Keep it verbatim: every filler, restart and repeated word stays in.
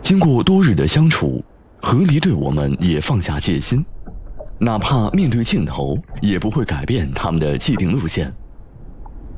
经过多日的相处，何离对我们也放下戒心，哪怕面对镜头，也不会改变他们的既定路线。